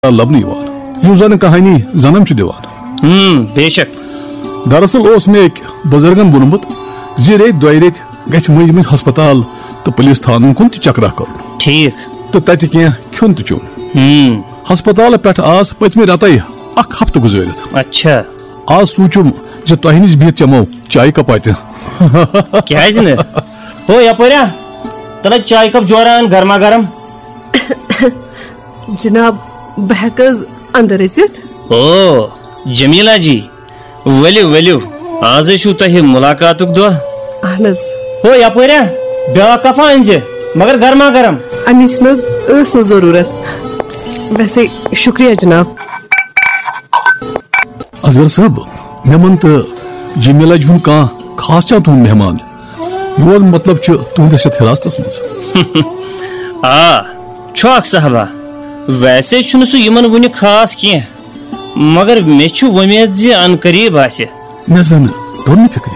لبنہ یُس زن کہانی زنم چھ دِوان. بے شک. دراصل اوس مےٚ أکۍ بُزرگن ووٚنمُت زِ رٮ۪تۍ دۄیہِ رٮ۪تۍ گژھِ مٔنٛزۍ مٔنٛزۍ ہسپتال تہٕ پُلیٖس تھانن کُن تہِ چکرا کرُن. ٹھیک. تہٕ تتہِ کینٛہہ کھیوٚن تہٕ چیوٚن. ہسپتال پٮ۪ٹھٕ آس پٔتمہِ رٮ۪تٕے اکھ ہفتہٕ گُزٲرِتھ. اچھا. آز سوٗنٛچُم زِ تۄہہِ نِش بِہِتھ چٮ۪مو چایہِ کپ اتہِ. کیٛازِ نہٕ؟ ہو یپٲرۍ تلے چائے کپ جوران گرما گرم. جناب بہٕ ہٮ۪کہٕ حظ اندر أژِتھ؟ او جمیلا جی ؤلِو ؤلِو آزے چھُو تۄہہِ مُلاقاتُک دۄہ. اہن حظ. ہو یپٲرۍ بیٛاکھ کفا أنزِ مگر گرما گرم. امِچ نہٕ حظ ٲس نہٕ ضروٗرت. ویسے شُکریہ جناب. اصغر صٲب مےٚ ون تہٕ جمیلا جی ہُنٛد کانٛہہ خاص چھا تُہُنٛد مہمان؟ میون مطلب چھُ تُہنٛدِس یتھ حراستس منٛز. آ چھُ اکھ صحبا. ویسے چھُنہٕ سُہ یِمن وُنہِ خاص کینٛہہ مگر مےٚ چھُ وۄمید زِ ان قریب آسہِ. مےٚ زن توٚر نہٕ فِکرِ.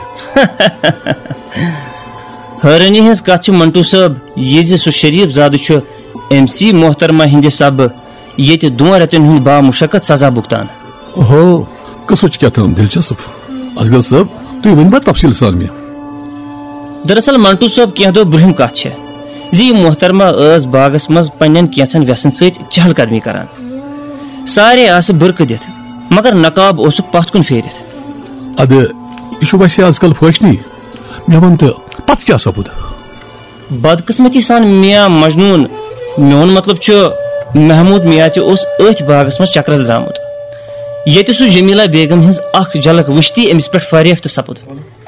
حٲرٲنی ہٕنٛز کتھ چھِ منٹو صٲب یہِ زِ سُہ شریف زادٕ چھُ أمۍ سی محترمہ ہٕنٛدِ سبہٕ ییٚتہِ 2 رٮ۪تن ہُنٛد بامُشقت سزا بُگتان. اوہو قٕصہٕ چھُ کیٛاہتام دلچسپ. اصغر صٲب تُہۍ ؤنۍوا تفصیٖل سان مےٚ؟ دراصل منٹو صٲب کینٛہہ دۄہ برٛونٛہِم کتھ چھےٚ زِ یہِ محترمہ ٲس باغس منٛز پننٮ۪ن کینٛژن وٮ۪سن سۭتۍ چہل قدمی کران. سارے آسہٕ بُرقہٕ دِتھ مگر نقاب اوسُکھ پتھ کُن پھیرِتھ. ادٕ یہِ چھُ ویسے آز کل فٲشنی. مےٚ ون تہٕ پتہٕ کیٛاہ سپُد؟ بدقسمتی سان میاں مجنون میون مطلب چھُ محموٗد میاں تہِ اوس أتھۍ باغس منٛز چکرس درامُت ییٚتہِ سُہ جمیلا بیگم ہٕنٛز اکھ جھلک وٕچھتھی أمِس پٮ۪ٹھ فریفتہٕ سپُد.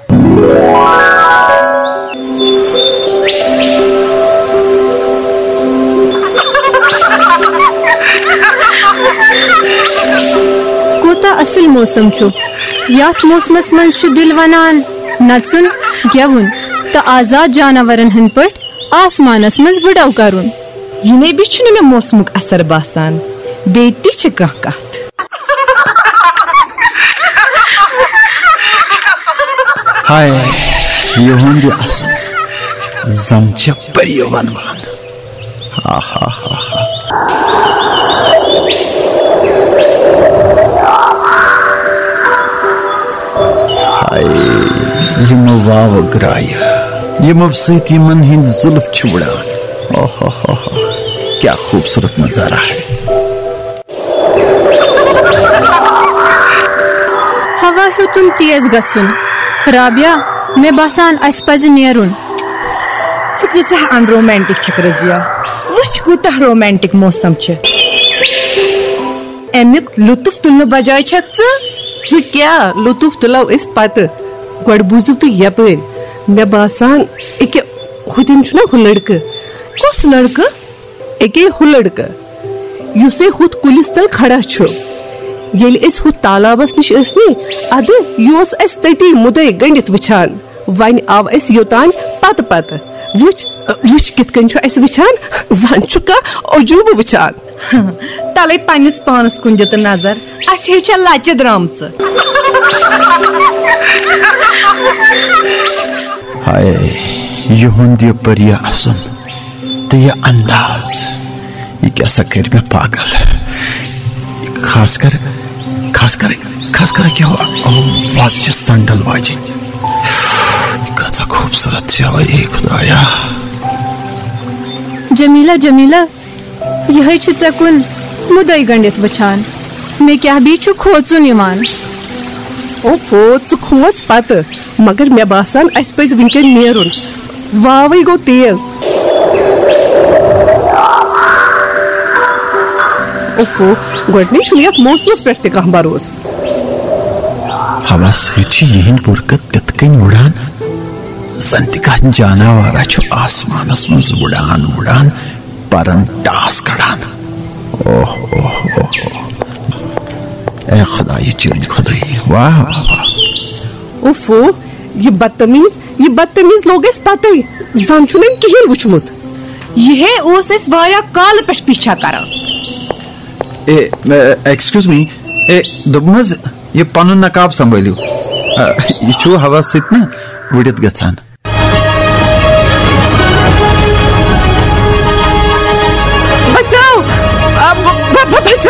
کوتاہ اصل موسم چھُ. یتھ موسمس منٛز چھُ دل ونان نژُن گٮ۪وُن تہٕ آزاد جانورن ہٕنٛدۍ پٲٹھۍ آسمانس منٛز وٕڈو کرُن. یِنَے بیٚیہِ چھُنہٕ مےٚ موسمُک اثر باسان. بیٚیہِ تہِ چھِ کانٛہہ کتھ. ہاے یِہُنٛد یہِ اصل زن چھِ پٔری ونوان. ہا ہا ہا ہا. یِمو واوٕ گرایہِ یِمو سۭتۍ یِمن ہٕنٛدۍ زُلف چھِ وُڑان. اوہو ہو کیٛاہ خوٗبصوٗرت نظارہ ہے. ہوا ہیوٚتُن تیز گژھُن. رابعہ مےٚ باسان اَسہِ پزِ نیرُن. ژٕ کۭژاہ ان رومینٹک چھکھ رضیا. وٕچھ کوٗتاہ رومینٹک موسم چھُ. امیُک لطف تُلنہٕ بجاے چھکھ ژٕ کیٛاہ لطف تُلو أسۍ پتہٕ. گۄڈٕ بوٗزِو تُہۍ یپٲرۍ. مےٚ باسان أکیاہ ہُتٮ۪ن چھُنہ ہُہ لڑکہٕ. کُس لڑکہٕ؟ أکیاہ ہُہ لڑکہٕ یُس ہُتھ کُلِس تل کھڑا چھُ. ییٚلہِ أسۍ ہُتھ تالابس نِش ٲسۍ نی ادٕ یہِ اوس اَسہِ تٔتی مُدعے گٔنڈِتھ وٕچھان. وۄنۍ آو اَسہِ یوٚتانۍ پتہٕ وٕچھ کِتھ کٔنۍ چھُ اَسہِ وٕچھان. زن چھُ کانٛہہ عجوٗبہٕ وٕچھان. تلے پننِس پانس کُن دِتہٕ نظر. اَسہِ ہے چھےٚ لچہِ درامژٕ. ہاے یِہُنٛد یہِ پٔری اَسُن تہٕ یہِ انداز یہِ کیٛاہ سا کٔرِ مےٚ پاگل. خاص کر کہِ آواز چھِ سنڈل واجِنۍ. کۭژاہ خوٗبصوٗرت چھِ اے خدایا. جمیلا جمیلا یِہے چھُ ژےٚ کُن مُدعے گٔنڈِتھ وٕچھان. مےٚ کیٛاہ بیٚیہِ چھُ کھوژُن یِوان. اوفو ژٕ کھوژ پتہٕ مگر مےٚ باسان اَسہِ پزِ وٕنکٮ۪ن نیرُن. واوٕے گوٚو تیز. اوفو گۄڈنٕے چھُنہٕ یتھ موسمس پٮ۪ٹھ تہِ کانٛہہ بروسہٕ. ہوا سۭتۍ چھِ یِہنٛدۍ بُرقہٕ تِتھ کٔنۍ وُڑان زن تہِ کانٛہہ جاناوارا چھُ آسمانس منٛز وُڑان پرن ٹاس کڑان. اوہ اوہ اوہ اے خدائی چٲنۍ خدٲیی. واہ واہ. اوفو یہِ بدتمیٖز لوٚگ اَسہِ پتے. زن چھُنہٕ أمۍ کِہینۍ وٕچھمُت. یِہے اوس اَسہِ واریاہ کالہٕ پٮ۪ٹھ پیچھا کران. Excuse me. دوٚپُم حظ یہِ پنُن نقاب سمبٲلِو. یہِ چھُ ہوا سۭتۍ نہ وُڑِتھ گژھان.